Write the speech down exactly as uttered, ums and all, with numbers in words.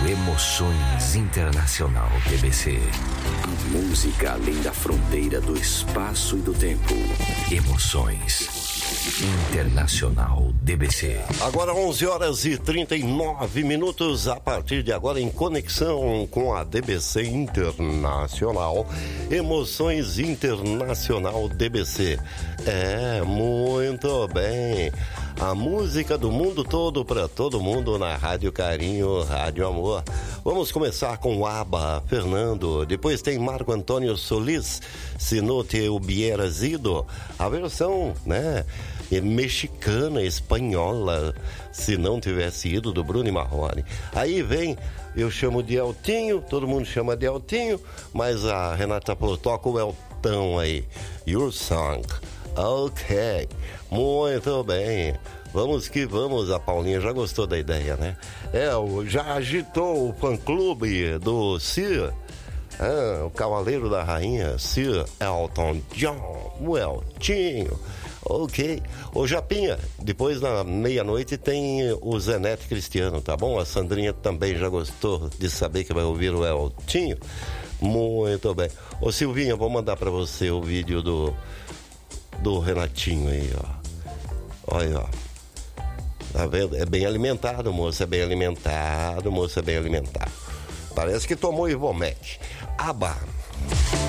Emoções Internacional D B C. A música além da fronteira do espaço e do tempo. Emoções Internacional D B C. Agora onze horas e trinta e nove minutos. A partir de agora, em conexão com a D B C Internacional, Emoções Internacional D B C. É, muito bem. A música do mundo todo para todo mundo na Rádio Carinho, Rádio Amor. Vamos começar com ABBA, Fernando. Depois tem Marco Antônio Solís, Se No Te Hubieras Ido. A versão, né, mexicana, espanhola, Se Não Tivesse Ido, do Bruno e Marrone. Aí vem, eu chamo de Eltinho, todo mundo chama de Eltinho, mas a Renata falou, toca o Eltão aí. Your Song. Ok, muito bem. Vamos que vamos, a Paulinha já gostou da ideia, né? É, já agitou o fã-clube do Sir, é, o Cavaleiro da Rainha, Sir Elton John, o Eltinho. Ok. Ô Japinha, depois na meia-noite tem o Zenete Cristiano, tá bom? A Sandrinha também já gostou de saber que vai ouvir o Eltinho. Muito bem. Ô Silvinha, vou mandar pra você o vídeo do do Renatinho aí, ó. Olha, ó. Tá vendo? É bem alimentado, moço, é bem alimentado, moço, é bem alimentado. Parece que tomou Ivomec. ABBA.